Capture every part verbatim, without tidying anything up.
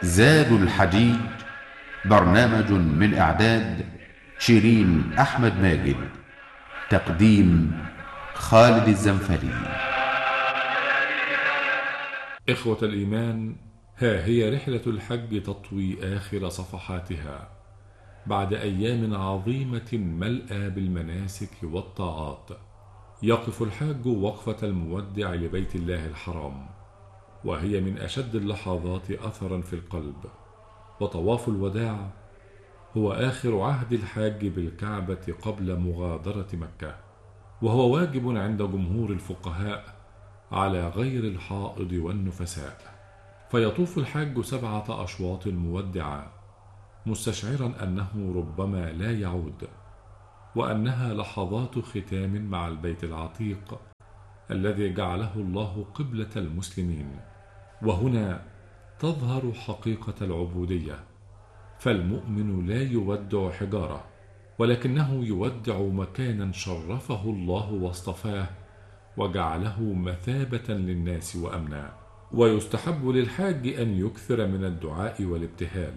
زاد الحجيج، برنامج من إعداد شيرين أحمد ماجد، تقديم خالد الزنفلي. إخوة الإيمان، ها هي رحلة الحج تطوي آخر صفحاتها بعد أيام عظيمة ملأى بالمناسك والطاعات. يقف الحاج وقفة المودع لبيت الله الحرام، وهي من أشد اللحظات أثرا في القلب. وطواف الوداع هو آخر عهد الحاج بالكعبة قبل مغادرة مكة، وهو واجب عند جمهور الفقهاء على غير الحائض والنفساء. فيطوف الحاج سبعة أشواط مودعا، مستشعرا أنه ربما لا يعود، وأنها لحظات ختام مع البيت العتيق الذي جعله الله قبلة المسلمين. وهنا تظهر حقيقة العبودية، فالمؤمن لا يودع حجارة، ولكنه يودع مكانا شرفه الله واصطفاه وجعله مثابة للناس وأمنا. ويستحب للحاج أن يكثر من الدعاء والابتهال،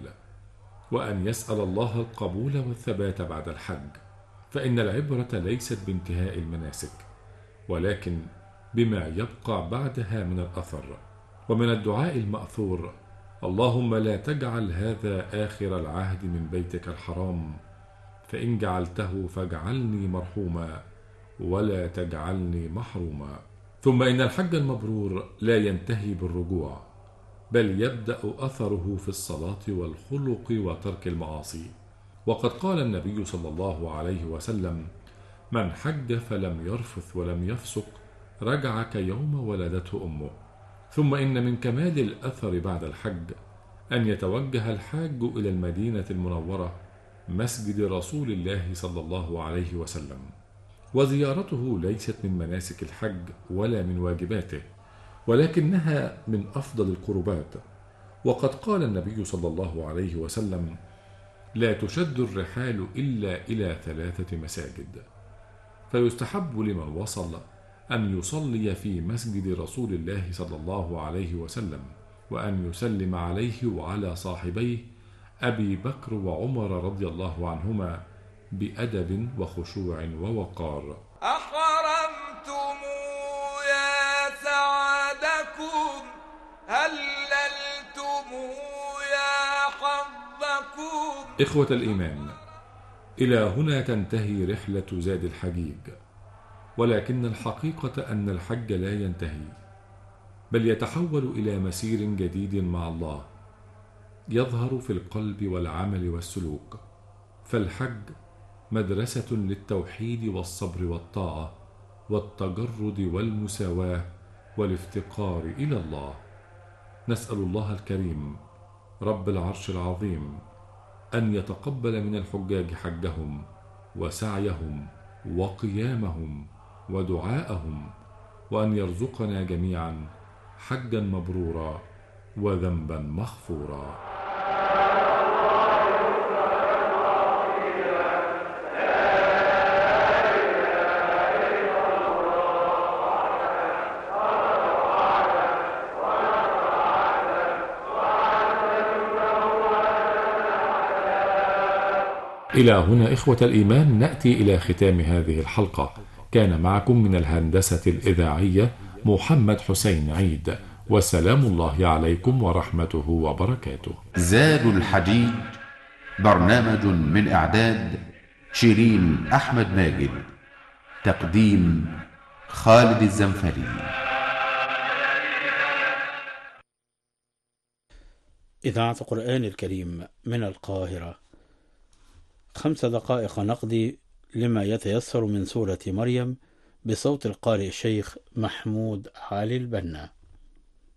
وأن يسأل الله القبول والثبات بعد الحج، فإن العبرة ليست بانتهاء المناسك، ولكن بما يبقى بعدها من الأثر. ومن الدعاء المأثور: اللهم لا تجعل هذا آخر العهد من بيتك الحرام، فإن جعلته فاجعلني مرحوما ولا تجعلني محروما. ثم إن الحج المبرور لا ينتهي بالرجوع، بل يبدأ أثره في الصلاة والخلق وترك المعاصي. وقد قال النبي صلى الله عليه وسلم: من حج فلم يرفث ولم يفسق رجع كيوم ولدته أمه. ثم إن من كمال الأثر بعد الحج أن يتوجه الحاج إلى المدينة المنورة، مسجد رسول الله صلى الله عليه وسلم. وزيارته ليست من مناسك الحج ولا من واجباته، ولكنها من أفضل القربات. وقد قال النبي صلى الله عليه وسلم: لا تشد الرحال إلا إلى ثلاثة مساجد. فيستحب لمن وصل أن يصلي في مسجد رسول الله صلى الله عليه وسلم، وأن يسلم عليه وعلى صاحبيه أبي بكر وعمر رضي الله عنهما بأدب وخشوع ووقار. أحرمتم يا سعدكم، هللتم يا حظكم. إخوة الإيمان، إلى هنا تنتهي رحلة زاد الحجيج، ولكن الحقيقة أن الحج لا ينتهي، بل يتحول إلى مسير جديد مع الله يظهر في القلب والعمل والسلوك. فالحج مدرسة للتوحيد والصبر والطاعة والتجرد والمساواة والافتقار إلى الله. نسأل الله الكريم رب العرش العظيم أن يتقبل من الحجاج حجهم وسعيهم وقيامهم ودعاءهم، وأن يرزقنا جميعا حجا مبرورا وذنبا مغفورا. إلى هنا إخوة الإيمان نأتي إلى ختام هذه الحلقة. كان معكم من الهندسة الإذاعية محمد حسين عيد، وسلام الله عليكم ورحمته وبركاته. زاد الحجيج، برنامج من إعداد شيرين أحمد ماجد، تقديم خالد الزنفلي. إذاعة القرآن الكريم من القاهرة. خمس دقائق نقضي لما يتيسر من سورة مريم بصوت القارئ الشيخ محمود علي البنا.